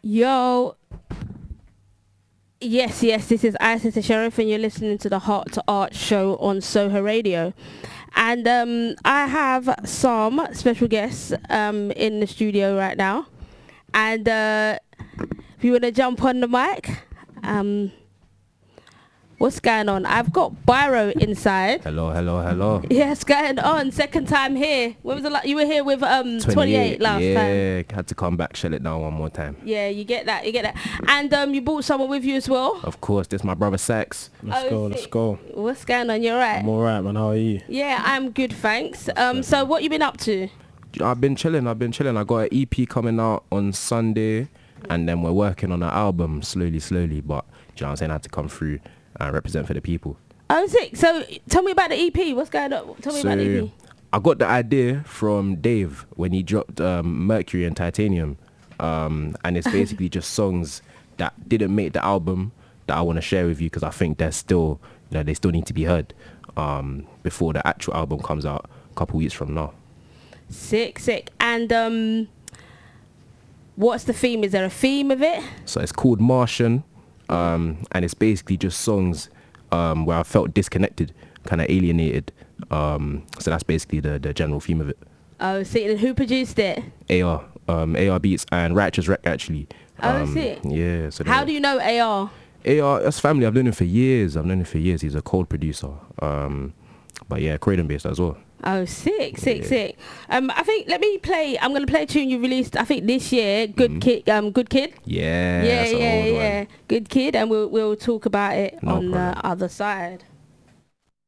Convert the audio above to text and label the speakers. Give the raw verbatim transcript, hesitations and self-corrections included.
Speaker 1: Yo. Yes, yes, this is Isis the Sheriff and you're listening to the Heart to Art show on Soho Radio. And um, I have some special guests um, in the studio right now. And uh, if you want to jump on the mic, um, what's going on? I've got Biro inside.
Speaker 2: Hello, hello, hello.
Speaker 1: Yes, going on. Second time here. When was the la- you were here with um twenty-eight last
Speaker 2: yeah,
Speaker 1: time.
Speaker 2: Yeah, had to come back, shell it down one more time.
Speaker 1: Yeah, you get that, you get that. And um, you brought someone with you as well.
Speaker 2: Of course, this my brother Sax.
Speaker 3: Let's
Speaker 1: Oh,
Speaker 3: go,
Speaker 1: sick.
Speaker 3: let's go.
Speaker 1: What's going on? You're right.
Speaker 3: I'm alright, man. How are you?
Speaker 1: Yeah, I'm good, thanks. Um, so what you been up to?
Speaker 2: I've been chilling. I've been chilling. I got an E P coming out on Sunday, and then we're working on an album slowly, slowly. But do you know what I'm saying? I had to come through and represent for the people.
Speaker 1: Oh, sick. So tell me about the E P. What's going on? Tell me
Speaker 2: so
Speaker 1: about the E P.
Speaker 2: I got the idea from Dave when he dropped um, Mercury and Titanium, um, and it's basically just songs that didn't make the album that I want to share with you because I think they're still, you know, they still need to be heard um, before the actual album comes out a couple weeks from now.
Speaker 1: Sick, sick. And um, what's the theme? Is there a theme of it?
Speaker 2: So it's called Martian, um, and it's basically just songs um, where I felt disconnected, kind of alienated. Um, so that's basically the, the general theme of it.
Speaker 1: Oh, sick. And who produced it?
Speaker 2: A R, um, A R Beats and Righteous Rec actually.
Speaker 1: Oh,
Speaker 2: um,
Speaker 1: sick.
Speaker 2: Yeah. So
Speaker 1: How do you know A R?
Speaker 2: A R, that's family. I've known him for years. I've known him for years. He's a cold producer. Um, but yeah, Croydon based as well.
Speaker 1: Oh, sick, sick,
Speaker 2: Yeah.
Speaker 1: sick. Um, I think let me play. I'm gonna play a tune you released. I think this year. Good
Speaker 2: Mhm.
Speaker 1: kid. Um, good kid.
Speaker 2: Yeah.
Speaker 1: Yeah,
Speaker 2: that's an
Speaker 1: yeah,
Speaker 2: old
Speaker 1: yeah.
Speaker 2: one.
Speaker 1: Good kid, and we'll we'll talk about it
Speaker 2: No
Speaker 1: on
Speaker 2: problem.
Speaker 1: the other side.